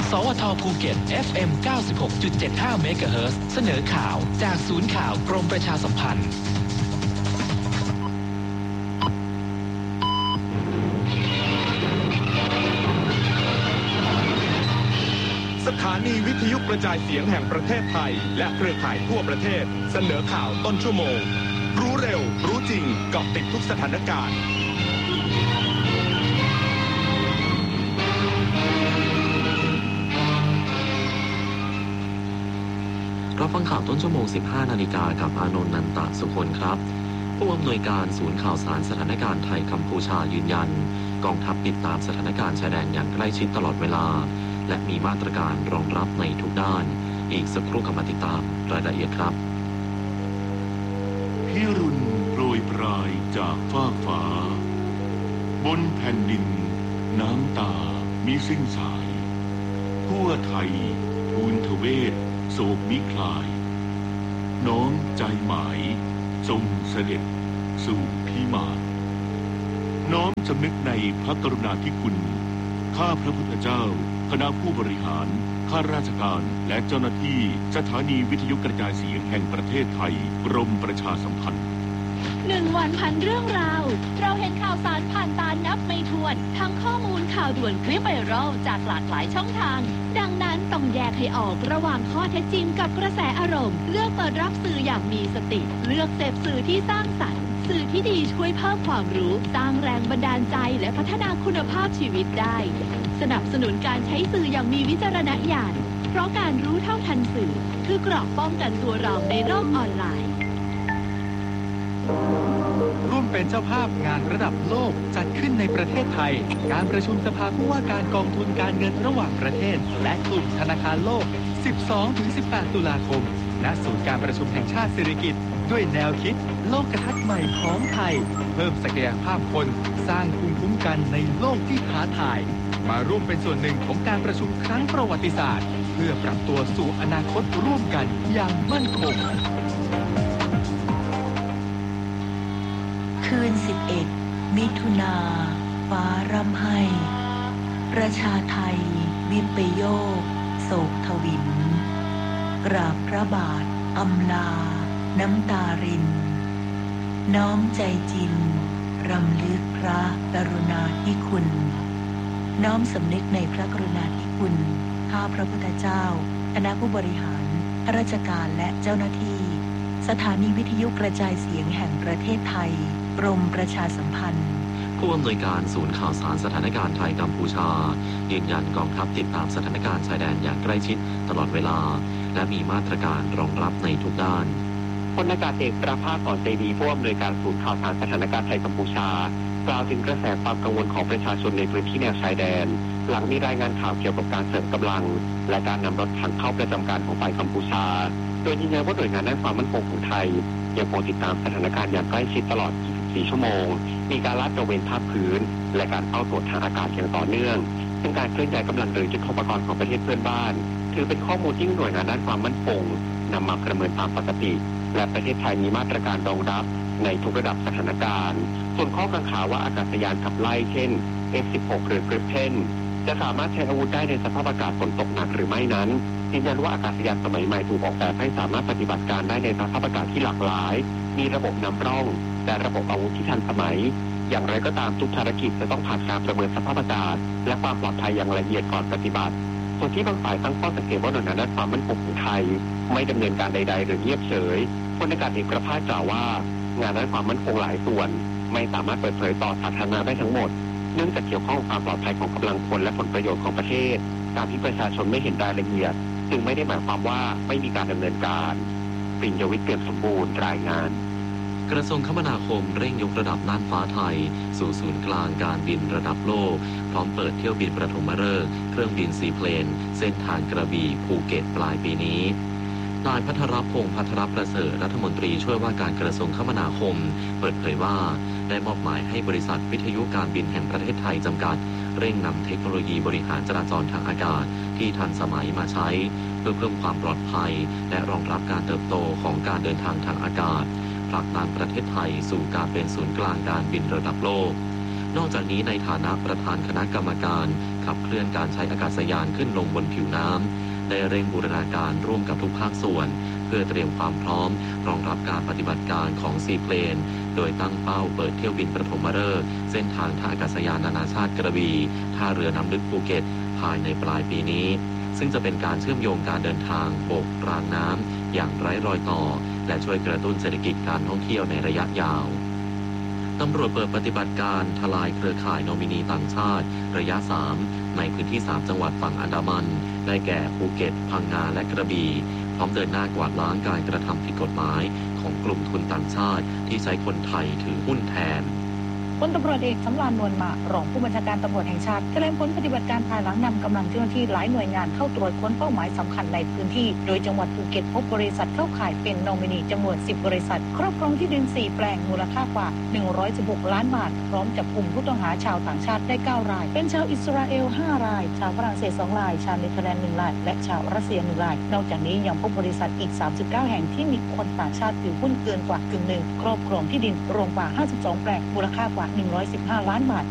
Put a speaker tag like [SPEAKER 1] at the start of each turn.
[SPEAKER 1] สวท.ภูเก็ต FM 96.75 เมกะเฮิรตซ์เสนอข่าวจากศูนย์ข่าวกรมประชาสัมพันธ์
[SPEAKER 2] สถานีวิทยุกระจายเสียงแห่งประเทศไทยและเครือข่ายทั่วประเทศเสนอข่าวต้นชั่วโมงรู้เร็วรู้จริงเกาะติดทุกสถานการณ์
[SPEAKER 3] รับฟังข่าวต้นชั่วโมง 15 นาฬิกากับอานนท์ นันตสุคนครับผู้อำนวยการศูนย์ข่าวสารสถานการณ์ไทยกัมพูชายืนยันกองทัพติดตามสถานการณ์ชายแดนอย่างใกล้ชิดตลอดเวลาและมีมาตรการรองรับในทุกด้านอีกสักครู่กลับมาติดตามรายละเอียดครับ
[SPEAKER 4] พิรุณโปรยปลายจากฟากฟ้าบนแผ่นดินน้ำตามิสิ้นสายทั่วไทยทูลทเวศโศกมิคลายน้อมใจหมายทรงเสด็จสู่พิมานน้อมสำนึกในพระกรุณาธิคุณข้าพระพุทธเจ้าคณะผู้บริหารข้าราชการและเจ้าหน้าที่สถานีวิทยุกระจายเสียงแห่งประเทศไทยกรมประชาสัมพันธ์
[SPEAKER 5] 1 วันพันเรื่องราวเราเห็นข่าวสารผ่านตานับไม่ถ้วนทั้งข้อมูลข่าวด่วนคลิปไวรัลจากหลากหลายช่องทางดังนั้นต้องแยกให้ออกระหว่างข้อเท็จจริงกับกระแสอารมณ์เลือกเปิดรับสื่ออย่างมีสติเลือกเสพสื่อที่สร้างสรรค์สื่อที่ดีช่วยเพิ่มความรู้สร้างแรงบันดาลใจและพัฒนาคุณภาพชีวิตได้สนับสนุนการใช้สื่ออย่างมีวิจารณญาณเพราะการรู้เท่าทันสื่อคือเกราะป้องกันตัวเราในโลกออนไลน์
[SPEAKER 6] ร่วมเป็นเจ้าภาพงานระดับโลกจัดขึ้นในประเทศไทยการประชุมสภาผู้ว่าการกองทุนการเงินระหว่างประเทศและกลุ่มธนาคารโลก 12-18 ตุลาคมณศูนย์การประชุมแห่งชาติสิริกิติ์ด้วยแนวคิดโลกทัศน์ใหม่ของไทยเพิ่มศักยภาพคนสร้างภูมิคุ้มกันในโลกที่ท้าทายมาร่วมเป็นส่วนหนึ่งของการประชุมครั้งประวัติศาสตร์เพื่อปรับตัวสู่อนาคตร่วมกันอย่างมั่นคง
[SPEAKER 7] คืน 11 มิถุนาฟ้าร่ำไห้ประชาไทยวิปโยคโศกทวินกราบพระบาทอำลาน้ำตารินน้อมใจจินรำลึกพระกรุณาธิคุณน้อมสำนึกในพระกรุณาธิคุณข้าพระพุทธเจ้าคณะผู้บริหารข้าราชการและเจ้าหน้าที่สถานีวิทยุกระจายเสียงแห่งประเทศไทยกรมประชาสัมพันธ์
[SPEAKER 3] ผู้อำนวยการศูนย์ข่าวสารสถานการณ์ไทยกัมพูชายืนยันกองทัพติดตามสถานการณ์ชายแดนอย่างใกล้ชิดตลอดเวลาและมีมาตรการรองรับในทุกด้าน
[SPEAKER 8] พลอากาศเอกประภาส สอนเสรีผู้อำนวยการศูนย์ข่าวสารสถานการณ์ไทยกัมพูชากล่าวถึงกระแสความกังวลของประชาชนในพื้นที่แนวชายแดนหลังมีรายงานข่าวเกี่ยวกับการเสริมกำลังและการนำรถถังเข้าประจำการของฝ่ายกัมพูชาโดยยืนยันว่าหน่วยงานด้านความมั่นคงของไทยยังคงติดตามสถานการณ์อย่างใกล้ชิดตลอด 24 ชั่วโมงมีการลาดตระเวนภาคพื้นและการเฝ้าตรวจทางอากาศอย่างต่อเนื่องซึ่งการเคลื่อนย้ายกำลังหรือยุทโธปกรณ์ของประเทศเพื่อนบ้านถือเป็นข้อมูลที่หน่วยงานด้านความมั่นคงนำมาประเมินตามปกติและประเทศไทยมีมาตรการรองรับในทุกระดับสถานการณ์ส่วนข้อกังขาว่าอากาศยานขับไล่เช่น F-16 หรือ Gripen จะสามารถใช้อาวุธได้ในสภาพอากาศฝนตกหนักหรือไม่นั้นยืนยันว่าอากาศยานสมัยใหม่ถูกออกแบบให้สามารถปฏิบัติการได้ในสภาพอากาศที่หลากหลายมีระบบนำร่องและระบบอาวุธที่ทันสมัยอย่างไรก็ตามทุกภารกิจจะต้องผ่านการประเมินสภาพอากาศและความปลอดภัยอย่างละเอียดก่อนปฏิบัติส่วนที่บางฝ่ายตั้งข้อสังเกตว่าหน่วยงานด้านความมั่นคงของไทยไม่ดำเนินการใดๆหรือเงียบเฉยพลอากาศเอกประภาสกล่าวว่างานด้านความมั่นคงหลายส่วนไม่สามารถเปิดเผยต่อสาธารณะได้ทั้งหมดเนื่องจากเกี่ยวข้องกับความปลอดภัยของกำลังพลและผลประโยชน์ของประเทศการที่ประชาชนไม่เห็นรายละเอียดจึงไม่ได้หมายความว่าไม่มีการดำเนินการปริญญวิทย์เปี่ยมสมบูรณ์รายงาน
[SPEAKER 3] กระทรวงคมนาคมเร่งยกระดับน่านฟ้าไทยสู่ศูนย์กลางการบินระดับโลกพร้อมเปิดเที่ยวบินปฐมฤกษ์เครื่องบินซีเพลนเส้นทางกระบี่ภูเก็ตปลายปีนี้นายพัทรพงษ์พัทรประเสริฐรัฐมนตรีช่วยว่าการกระทรวงคมนาคมเปิดเผยว่าได้มอบหมายให้บริษัทวิทยุการบินแห่งประเทศไทยจำกัดเร่งนำเทคโนโลยีบริหารจราจรทางอากาศที่ทันสมัยมาใช้เพื่อเพิ่มความปลอดภัยและรองรับการเติบโตของการเดินทางทางอากาศผลักดันประเทศไทยสู่การเป็นศูนย์กลางการบินระดับโลก นอกจากนี้ในฐานะประธานคณะกรรมการขับเคลื่อนการใช้อากาศยานขึ้นลงบนผิวน้ำได้เร่งบูรณาการร่วมกับทุกภาคส่วนเพื่อเตรียมความพร้อมรองรับการปฏิบัติการของซีเพลนโดยตั้งเป้าเปิดเที่ยวบินปฐมฤกษ์เส้นทางท่าอากาศยานนานาชาติกระบี่ท่าเรือน้ำลึกภูเก็ตภายในปลายปีนี้ซึ่งจะเป็นการเชื่อมโยงการเดินทางบกรางน้ำอย่างไร้รอยต่อและช่วยกระตุ้นเศรษฐกิจการท่องเที่ยวในระยะยาวตำรวจเปิดปฏิบัติการทลายเครือข่ายนอมินีต่างชาติระยะ 3 ในพื้นที่ 3 จังหวัดฝั่งอันดามันได้แก่ภูเก็ตพังงาและกระบี่พร้อมเดินหน้ากวาดล้างการกระทำผิดกฎหมายของกลุ่มทุนต่างชาติที่ใช้คนไทยถือหุ้นแทน
[SPEAKER 9] พลตำรวจเอกสำราญ นวลมารองผู้บัญชาการตำรวจแห่งชาติแถลงผลปฏิบัติการภายหลังนำกำลังเจ้าหน้าที่หลายหน่วยงานเข้าตรวจค้นเป้าหมายสำคัญในพื้นที่โดยจังหวัดภูเก็ตพบบริษัทเข้าข่ายเป็นนอมินีจำนวน10บริษัทครอบครองที่ดิน4แปลงมูลค่ากว่า116ล้านบาทพร้อมจับกุมผู้ต้องหาชาวต่างชาติได้9รายเป็นชาวอิสราเอล5รายชาวฝรั่งเศส2รายชาวเนเธอร์แลนด์1รายและชาวรัสเซีย1รายนอกจากนี้ยังพบบริษัทอีก39แห่งที่มีคนต่างชาติถือหุ้นเกินกว่ากึ่งหนึ่งครอบครองที่ดินรวมกว่า52แปลงมูลค่ากว่า115ล้านบาท